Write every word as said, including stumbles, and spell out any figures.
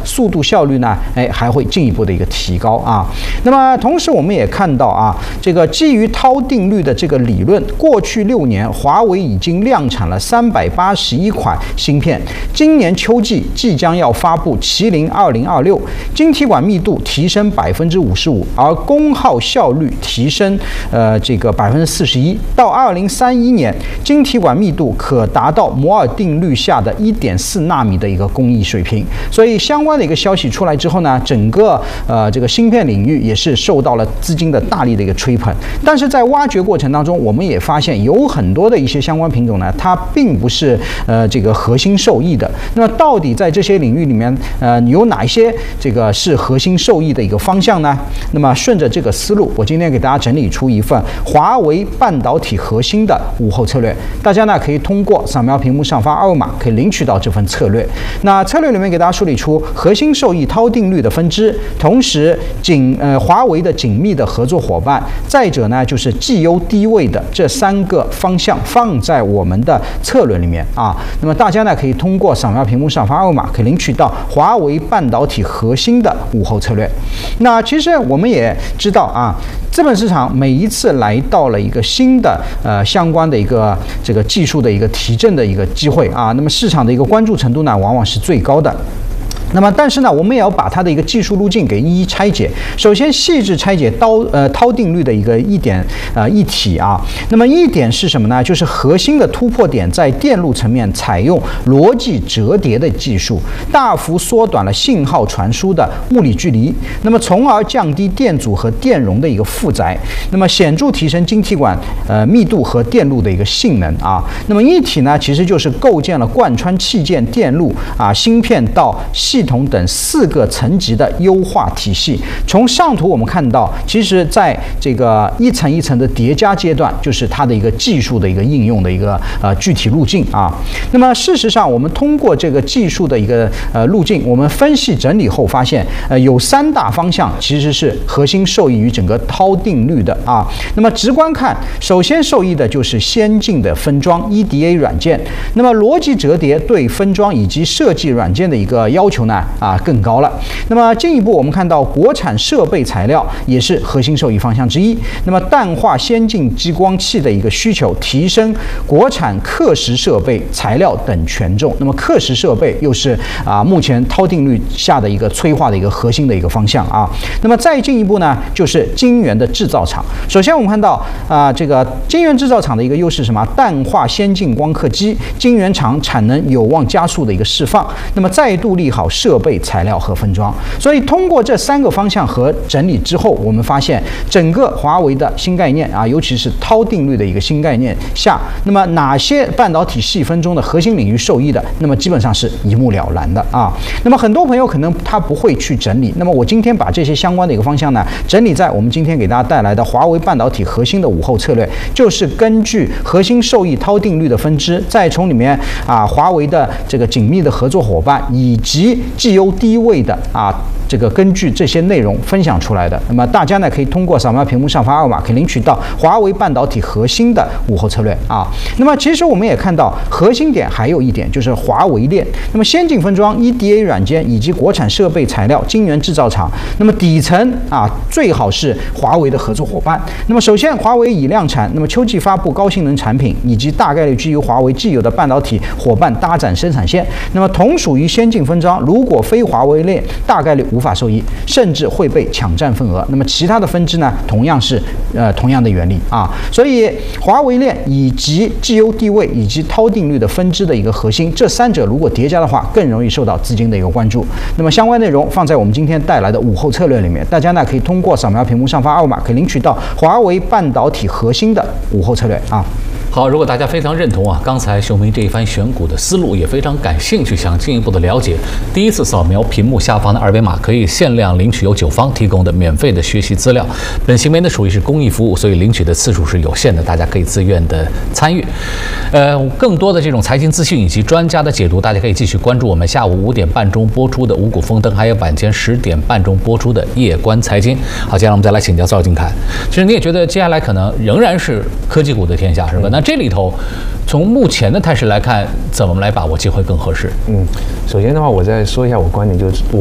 速度效率呢，哎，还会进一步的一个提高啊。那么同时我们也看到啊，这个基于涛定律的这个理论，过去六年华为已经量产了三百八十一款芯片，今年秋季即将要发布麒麟二零二六，晶体管密度提升百分之五十五，而功耗效率提升呃这个百分之四十一，到二零三一年，晶体管密度可达到摩尔定律下的一点四纳米的一个工艺水平。所以相关的一个消息出来之后呢，整个呃这个芯片领域也是受到了资金的大力的一个吹捧。但是在挖掘过程当中，我们也发现有很多的一些相关品种呢，它并不是呃这个核心受益的。那么到底在这些领域里面，呃有哪一些这个是核心受益的一个方向呢？那么顺着这个思路，我今天给大家整理出一份华为半导体核心的午后策略，大家呢可以通过扫描屏幕上方二维码可以领取到这份策略。那策略里面给大家梳理出核心受益涛定律的分支，同时紧呃华为的紧密的合作伙伴，再者呢就是绩优低位的这三个方向放在我们的策略里面啊。那么大家呢可以通过扫描屏幕上方二维码可以领取到华为半导体核心的午后策略。那其实我们也知道啊，资本市场每一次来到了一个新的呃相关的一个这个技术的一个提振的一个机会啊，那么市场的一个关注程度呢，往往是最高的。那么，但是呢，我们也要把它的一个技术路径给一一拆解。首先，细致拆解刀呃涛定律的一个一点呃一体啊。那么一点是什么呢？就是核心的突破点在电路层面采用逻辑折叠的技术，大幅缩短了信号传输的物理距离，那么从而降低电阻和电容的一个负载，那么显著提升晶体管呃密度和电路的一个性能啊。那么一体呢，其实就是构建了贯穿器件、电路啊、芯片到系统等四个层级的优化体系。从上图我们看到，其实在这个一层一层的叠加阶段，就是它的一个技术的一个应用的一个呃具体路径啊。那么事实上，我们通过这个技术的一个呃路径，我们分析整理后发现，呃有三大方向其实是核心受益于整个涛定律的啊。那么直观看，首先受益的就是先进的分装 E D A 软件。那么逻辑折叠对分装以及设计软件的一个要求呢啊更高了。那么进一步我们看到国产设备材料也是核心受益方向之一。那么淡化先进激光器的一个需求，提升国产刻蚀设备材料等权重。那么刻蚀设备又是啊目前涛定律下的一个催化的一个核心的一个方向啊。那么再进一步呢，就是晶圆的制造厂。首先我们看到啊这个晶圆制造厂的一个优势是什么？淡化先进光刻机，晶圆厂产能有望加速的一个释放。那么再度利好设备材料和分装。所以通过这三个方向和整理之后，我们发现整个华为的新概念啊，尤其是涛定律的一个新概念下，那么哪些半导体细分中的核心领域受益的，那么基本上是一目了然的啊。那么很多朋友可能他不会去整理，那么我今天把这些相关的一个方向呢，整理在我们今天给大家带来的华为半导体核心的午后策略，就是根据核心受益涛定律的分支，再从里面啊华为的这个紧密的合作伙伴以及绩优低位的啊这个根据这些内容分享出来的。那么大家呢可以通过扫描屏幕上方二维码可以领取到华为半导体核心的午后策略啊。那么其实我们也看到核心点还有一点就是华为链。那么先进分装 E D A 软件以及国产设备材料晶圆制造厂，那么底层啊最好是华为的合作伙伴。那么首先华为已量产，那么秋季发布高性能产品，以及大概率基于华为既有的半导体伙伴搭载生产线。那么同属于先进分装，如果非华为链，大概率无法受益，甚至会被抢占份额。那么其他的分支呢，同样是呃同样的原理啊。所以华为链以及绩优地位以及涛定律的分支的一个核心，这三者如果叠加的话，更容易受到资金的一个关注。那么相关内容放在我们今天带来的午后策略里面，大家呢可以通过扫描屏幕上方二维码可以领取到华为半导体核心的午后策略啊。 好，如果大家非常认同啊，刚才秀明这一番选股的思路，也非常感兴趣，想进一步的了解，第一次扫描屏幕下方的二维码，可以限量领取由九方提供的免费的学习资料。本行为呢属于是公益服务，所以领取的次数是有限的，大家可以自愿的参与。呃，更多的这种财经资讯以及专家的解读，大家可以继续关注我们下午五点半钟播出的五谷丰登，还有晚间十点半钟播出的夜观财经。好，接下来我们再来请教赵金凯。其实你也觉得接下来可能仍然是科技股的天下，是吧？那这里头，从目前的态势来看，怎么来把握机会更合适？ 嗯，首先的话，我再说一下我观点，就是我